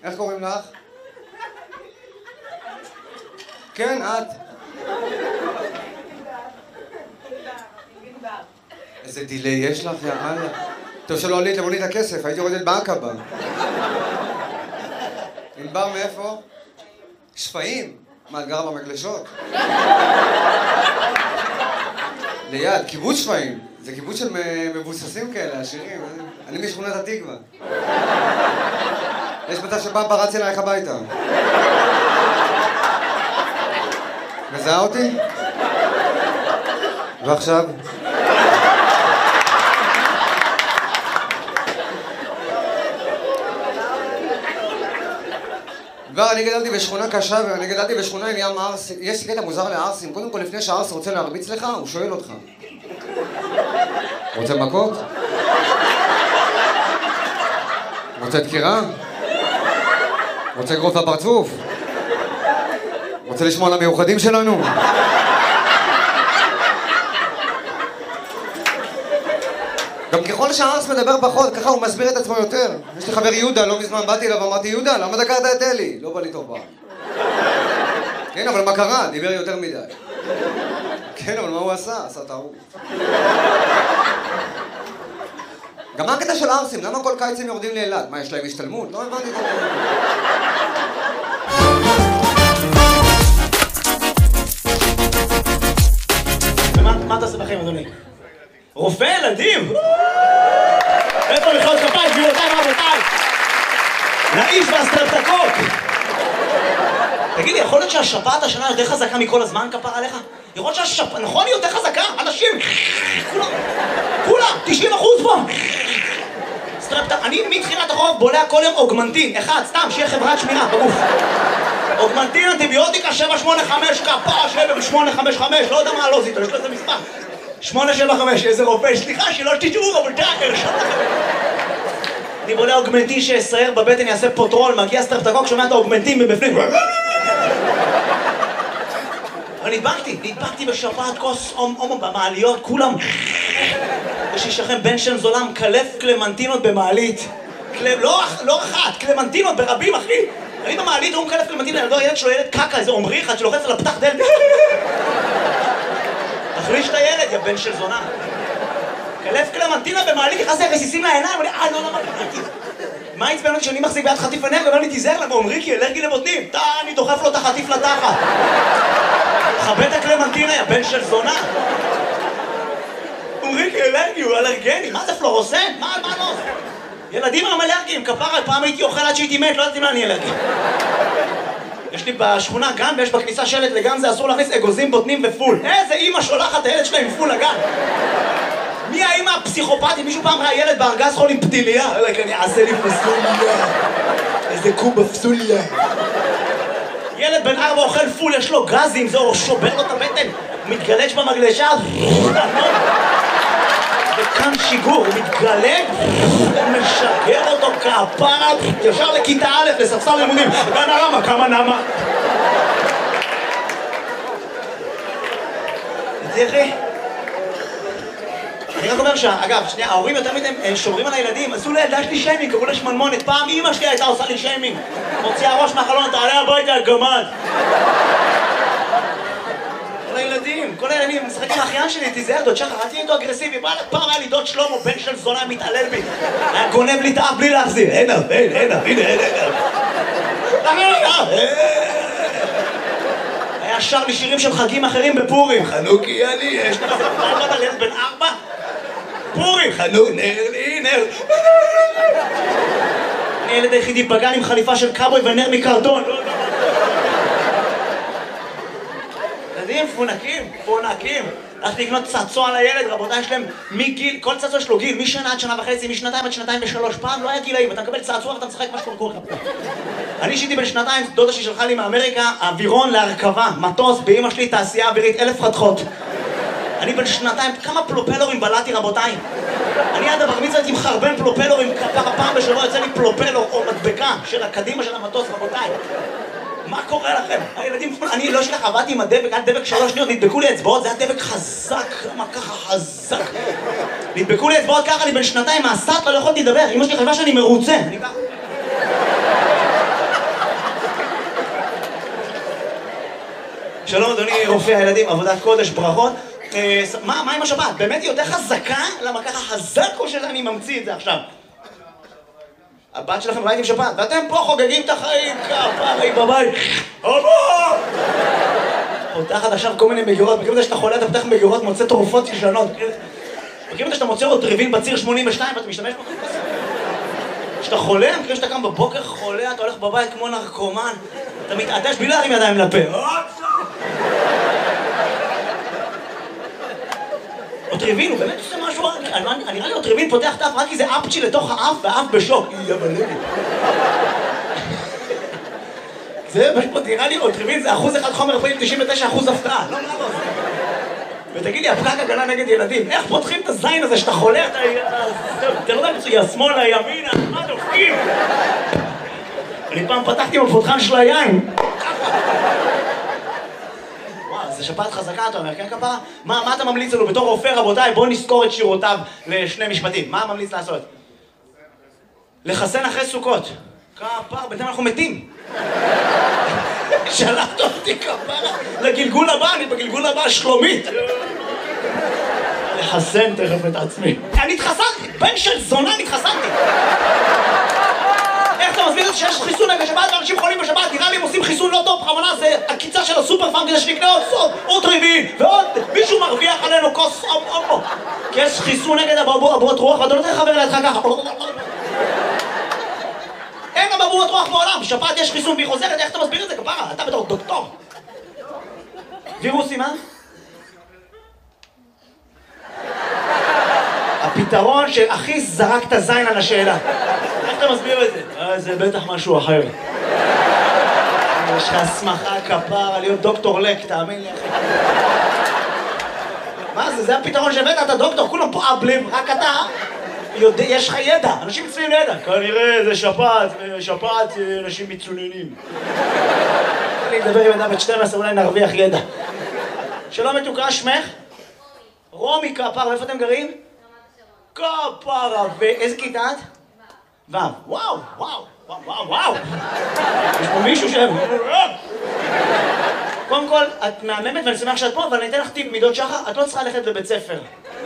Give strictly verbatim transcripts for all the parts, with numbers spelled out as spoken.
איך קוראים לך? כן, את. איזה דילי יש לך, יאללה. טוב שלא עלית למונית הכסף, הייתי יורדת בעקבה. ענבר מאיפה? שפיים? מה, את גרה במגלשות? ליד, קיבוץ שפיים. זה קיבוץ של מבוססים כאלה, עשירים. אני משכונת התקווה. יש מצב שפעם פרצתי אלייך הביתה. מזהה אותי? ועכשיו? כבר אני גדלתי בשכונה קשה ואני גדלתי בשכונה עם ים ערסים. יש קטע מוזר לערסים. קודם כל, לפני שהערס רוצה להרביץ לך, הוא שואל אותך. רוצה מכות? רוצה דקירה? רוצה גרוף לפרצוף? רוצה לשמוע על המיוחדים שלנו? גם ככל שהערס מדבר פחות, ככה הוא מסביר את עצמו יותר. יש לי חבר יהודה, לא מזמן באתי אליו ואמרתי, יהודה, למה דקרת את אלי? לא בא לי טוב פעם. כן, אבל מה קרה? דיבר יותר מדי. כן, אבל מה הוא עשה? עשה טעות. גם מה הקטע של ערסים? למה כל קיץ הם יורדים לאילת? מה, יש להם השתלמות? לא הבנתי את זה. מה אתה עושה בחיים, אדוני? רופא ילדים? איפה מחיאות כפיים, גבירותיי ורבותיי? לאיש והסטרפטקות! תגידי, יכול להיות שהשפעת השנה יותר חזקה מכל הזמן, כפר עליך? יכול להיות שהשפעת, נכון, היא יותר חזקה? אנשים, כולם, כולם, תשעים אחוז פה! סטרפטק, אני מתחילת החורף בולע כל יום אוגמנטין, אחד, סתם, שיהיה חברת שמירה, בגוף. אוגמנטין, אנטיביוטיקה, שבע שמונה חמש, כפר, שבע שמונה חמש חמש, לא יודע מה לא זיתו, יש לו איזה מספר. שמונה שבע חמש, איזה רופא, סליחה שלא תשאו, אבל די, הרשום לכם. אני בולע אוגמנטין שיסייר בבטן, יעשה פוטרול, מגיע סטרפטקוק, שומע את האוגמנטין מבפנים. אבל נדבקתי, נדבקתי בשפעת כוס הומו במעליות, כולם. יש לי שכם בן שם זולם, קלף קלמנטינות במעלית. לא אחת, קלמנטינות ברבים, אחי. אני במעלית, הוא מקלף קלמנטינות, ילדו, הילד שלו ילד קקה, איזה עומרי אחד שלוחץ על הפתח דלת. תחליש את הילד, יא בן של זונה. קלף קלמנטינה במעלית, יחסי רסיסים לעיניים, אני, אה, לא, לא, לא, מה עצבן אותי שאני מחזיק ביד חטיף ענר, ואומר לי, תיזהר לה, ואומרי כי אלרגי לבוטנים. תא, אני דוחף לו את החטיף לתחת. חבט הקלמנטינה, יא בן של זונה. אומרי כי אלרגי, הוא אלרגני, מה זה פלורוסן? מה, מה לא? ילדים הם אלרגיים, כפרה, פעם הייתי אוכל עד שהייתי מת, לא יודעת אם אני אלרגי. יש לי בשכונה גן ויש בכניסה שלט לגן זה אסור להכניס אגוזים, בוטנים ופול. איזה אימא שולחת הילד שלה עם פול לגן? מי האימא הפסיכופתית? מישהו פעם ראה ילד בארגז חול עם פתיליה? אלא אני אעשה לי פסוליה. איזה קובה פסוליה. ילד בן ארבע אוכל פול, יש לו גזים, זה שובר לו את הבטן. הוא מתגלש במגלשה. וכאן שיגור, הוא מתגלג, משגר אותו כפרה, ישר לכיתה א', לספסל לימודים. גן הרמה, כמה נמה? תראי, אני רק אומר שאגב, שנייה, ההורים יותר מדי שומרים על הילדים, עשו לילדה שלי שיימינג, קראו לה שמנמונת. פעם אמא שלי הייתה עושה לי שיימינג. מוציאה ראש מהחלון, תעלה הביתה, הגמד. כל הילדים, כל הילדים, משחק עם האחיין שלי, תיזהר, דוד שחר, אל תהיה איתו אגרסיבי. פעם היה לי דוד שלמה, בן של זונה, מתעלל בי. היה גונב לי את האף בלי להחזיר. הנה, הנה, הנה, הנה, הנה. היה שר לי שירים של חגים אחרים בפורים. חנוכי אני, יש לך ארבע על ילד בן ארבע? פורים, חנוך, נר לי, נר. אני הילד היחידי בגן עם חליפה של קאבוי ונר מקרטון. ילדים פונקים, פונקים. הלכתי לקנות צעצוע לילד, רבותיי, יש להם מגיל, כל צעצוע יש לו גיל, משנה עד שנה וחצי, משנתיים עד שנתיים ושלוש. פעם לא היה גילאים, אתה מקבל צעצוע ואתה משחק מה שקורה לך. אני אישיתי בן שנתיים, דודה שלי שלחה לי מאמריקה, אווירון להרכבה, מטוס, באמא שלי תעשייה אווירית, אלף חתכות. אני בן שנתיים, כמה פלופלורים בלעתי, רבותיי. אני עד הבר מצווה הייתי מחרבן פלופלורים, פעם בשבוע יוצא לי פלופלור או מדבקה של הקדימה של המטוס, רבותיי. מה קורה לכם? הילדים, אני לא שלך, עבדתי עם הדבק, עד דבק שלוש שניות, נדבקו לי אצבעות, זה היה דבק חזק, מה ככה חזק? נדבקו לי אצבעות ככה, אני בן שנתיים, מהסת לא יכולתי לדבר, אמא שלי חשבה שאני מרוצה. אני ככה... שלום אדוני רופא הילדים, עבודת קודש, ברכות. מה, מה עם השבת? באמת היא יותר חזקה? למה ככה חזק או שאני ממציא את זה עכשיו? הבת שלכם בבית עם שבת, ואתם פה חוגגים את החיים, כפרי בבית. אבא! פותחת עכשיו כל מיני מגירות, מכירים את זה שאתה חולה, אתה פותח מגירות, מוצא תרופות ישנות. מכירים את זה שאתה מוצא עוד טריבין בציר שמונים ושתיים ואתה משתמש בו? כשאתה חולה, מכירים שאתה קם בבוקר חולה, אתה הולך בבית כמו נרקומן, אתה מתעטש בלי להרים ידיים לפה. אוטריבין, הוא באמת עושה משהו, נראה לי אוטריבין פותח את האף רק כי זה אפצ'י לתוך האף והאף בשוק. זה פשוט נראה לי אוטריבין זה אחוז אחד חומר פעיל, תשעים ותשע אחוז הפתעה, לא נראה לו. ותגיד לי, הפקק הגנה נגד ילדים, איך פותחים את הזין הזה שאתה חולה, אתה... אתה לא יודע מצויה, שמאלה, ימינה, מה דופקים? אני פעם פתחתי עם הפותחן של היין. זה שפעת חזקה, אתה אומר, כן כפרה? מה, מה אתה ממליץ לנו בתור רופא, רבותיי? בואו נזכור את שירותיו לשני משפטים. מה ממליץ לעשות? לחסן אחרי סוכות. כפרה, בינתיים אנחנו מתים. שלחת אותי כפרה לגלגול הבא, אני בגלגול הבא שלומית. לחסן תכף את עצמי. אני התחסנתי, בן של זונה אני התחסנתי. איך אתה מסביר את זה שיש חיסון נגד שבת ואנשים חולים בשבת? נראה לי הם עושים חיסון לא טוב, בכוונה זה הקיצה של הסופר פארם כדי שנקנה עוד סוד, עוד טריבין, ועוד מישהו מרוויח עלינו כוס אומו. כי יש חיסון נגד אבעבועות רוח ואתה לא צריך לחבר לידך ככה. אין אבעבועות רוח בעולם, בשבת יש חיסון והיא חוזרת, איך אתה מסביר את זה כפרה? אתה בתור דוקטור. וירוסים, אה? הפתרון שהכי זרק את הזין על השאלה. איך אתה מסביר את זה? אה, זה בטח משהו אחר. יש לך הסמכה כפרה להיות דוקטור לק, תאמין לי אחי. מה זה? זה הפתרון שהבאת, אתה דוקטור, כולם פה אבלים, רק אתה יודע, יש לך ידע, אנשים מצויים לידע. כנראה זה שפעת, שפעת אנשים מצוננים. אני אדבר עם אדם בת שתים עשרה, אולי נרוויח ידע. שלום מתוקה, שמך? רומי כפרה, איפה אתם גרים? כפרה, ואיזה כיתה את? וו, וואו, וואו, וואו, וואו, וואו. יש פה מישהו שם. קודם כל, את מהממת ואני שמח שאת פה, אבל אני אתן לך טיפ מידות שחר, את לא צריכה ללכת לבית ספר.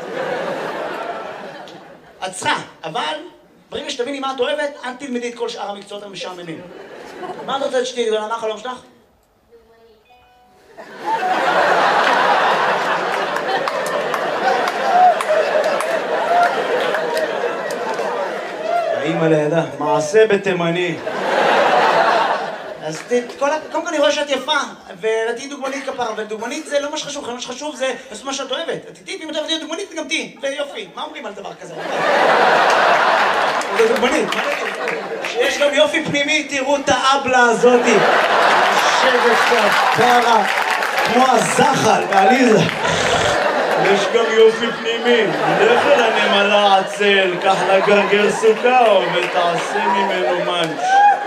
את צריכה, אבל ברגע שתביני מה את אוהבת, אל תלמדי את כל שאר המקצועות המשעממים. מה את רוצה שתהיי גדולה? מה החלום שלך? האמא לידה, מעשה בתימני. אז קודם כל אני רואה שאת יפה, ותהיי דוגמנית כפרה, ודוגמנית זה לא מה שחשוב, מה שחשוב זה לעשות מה שאת אוהבת. את איתי, ואם את אוהבת להיות דוגמנית, גם תהיי, ויופי. מה אומרים על דבר כזה? זה דוגמנית, מה נגיד? שיש גם יופי פנימי, תראו את האבלה הזאתי. יושבת כפרה, כמו הזחל בעליזה. יש גם יופי פנימי, לך אל הנמלה עצל, קח לה גרגר סוכר ותעשה ממנו מנץ'.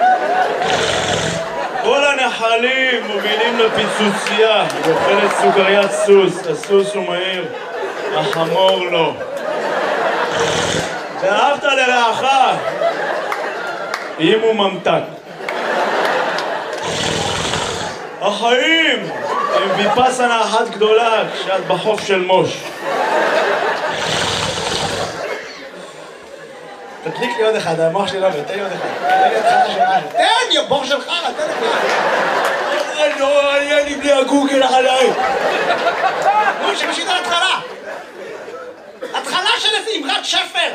כל הנחלים מובילים לפיצוצייה, היא אוכלת סוכריית סוס, הסוס הוא מהיר, החמור לא. ואהבת לרעך, אם הוא ממתק. החיים הם ויפסנה אחת גדולה כשאת בחוף של מוש. תדליק לי עוד אחד, המוח שלי לא עובד, תן לי עוד אחד. תן לי עוד אחד השמיים. תן, יא בור שלך, תן לי אחד. לא, היה לי בלי הגוגל עליי. נו, שמשית על התחלה. התחלה של איזה אמרת שפר.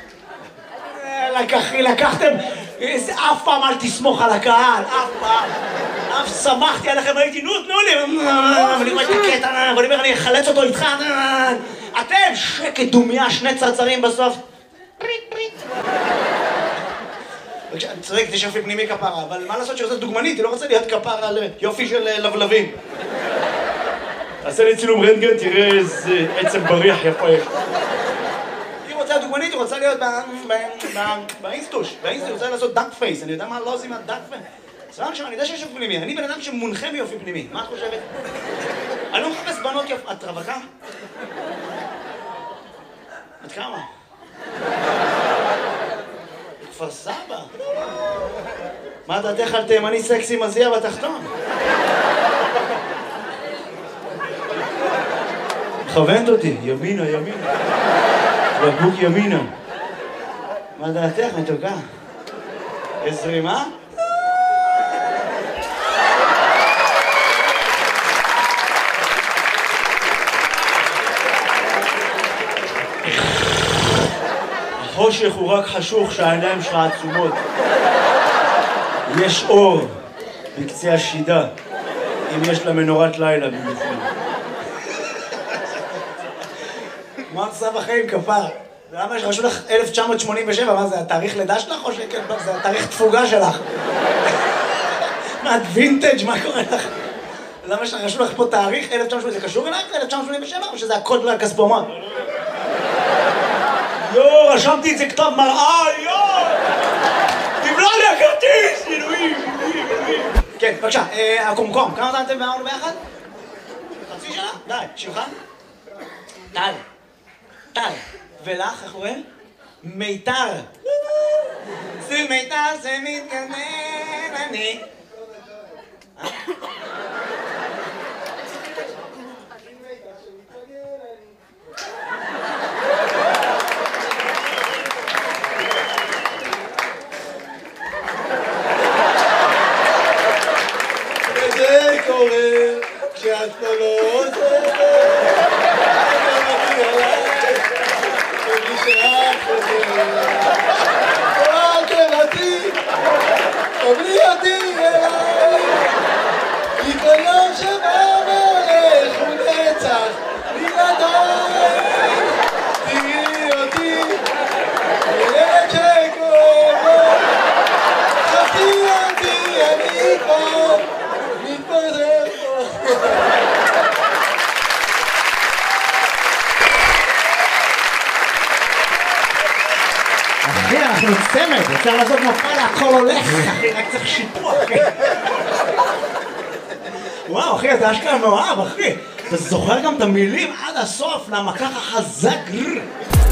לקחתם, אף פעם אל תסמוך על הקהל, אף פעם. אף שמחתי עליכם, ראיתי, נו, תנו לי. ואני רואה את הקטע, ואני אומר, אני אחלץ אותו איתך. אתם, שקט דומיה, שני צרצרים בסוף. פריט, פריט. אני צודק, יש יופי פנימי כפרה, אבל מה לעשות שרוצה דוגמנית? היא לא רוצה להיות כפרה על יופי של לבלבים. תעשה לי צילום רנטגן, תראה איזה עצם בריח יפה יש. היא רוצה דוגמנית, היא רוצה להיות באינסטוש. באינסטוש היא רוצה לעשות דאק פייס, אני יודע מה לא עושים מהדאק פייס. סבבה עכשיו, אני יודע שיש יופי פנימי, אני בן אדם שמונחה מיופי פנימי, מה את חושבת? אני לא מחפש בנות יופי, את רווקה? את כמה? כפר סבא. מה דעתך על תימני סקסי מזיע בתחתון? מכוונת אותי, ימינה, ימינה. בקבוק ימינה. מה דעתך, מתוקה? יש זרימה? החושך הוא רק חשוך שהעיניים שלך עצומות. יש אור בקצה השידה, אם יש לה מנורת לילה במיוחד. מה עושה בחיים כפר? למה יש רשו לך אלף תשע מאות שמונים ושבע? מה זה, התאריך לידה שלך או שכן? זה התאריך תפוגה שלך? מה, את וינטג'? מה קורה לך? למה יש רשו לך פה תאריך אלף תשע מאות שמונים? זה קשור אלייך ל-אלף תשע מאות שמונים ושבע או שזה הקוד לכספומט? יואו, רשמתי את זה כתב מראה, יואו! תבלע לי הכרטיס! אלוהים, אלוהים, אלוהים. כן, בבקשה, הקומקום, כמה זמן אתם אמרנו ביחד? חצי שנה? די, שמך? טל. טל. ולך, איך קוראים? מיתר. זה מיתר שמתגנן אני. וזה קורה כשאת פה לא עוזרת, אני עליי, ומי שאת חוזרת, אל תבטי, תבלי אותי אליי, כי כל יום שבא והולך הוא נצח בלעדיי, תראי אותי, ילד שכואב לו, חכי אותי, אני פה, מתפזר פה. אחי, אנחנו צמד, אפשר לעשות מופע להכל הולך, אחי, רק צריך שיפוע, אחי. וואו, אחי, אתה אשכרה מאוהב, אחי. אתה זוכר גם את המילים עד הסוף, למה ככה חזק?